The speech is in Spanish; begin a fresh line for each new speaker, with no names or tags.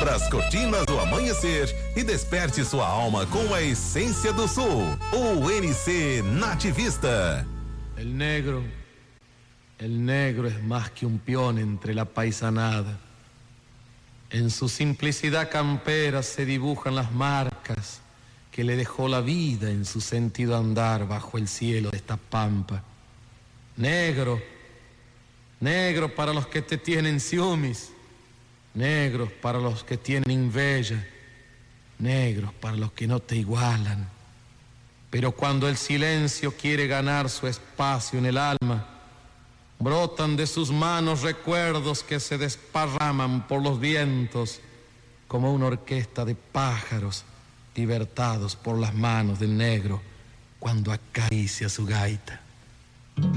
Abra as cortinas do amanhecer e desperte sua alma com a essência do sul. UNC Nativista.
El negro es más que un peón entre la paisanada. En su simplicidad campera se dibujan las marcas que le dejó la vida en su sentido andar bajo el cielo de esta pampa. Negro para los que te tienen ciúmes, negros para los que tienen inveja, negros para los que no te igualan. Pero cuando el silencio quiere ganar su espacio en el alma, brotan de sus manos recuerdos que se desparraman por los vientos como una orquesta de pájaros libertados por las manos del negro cuando acaricia su gaita.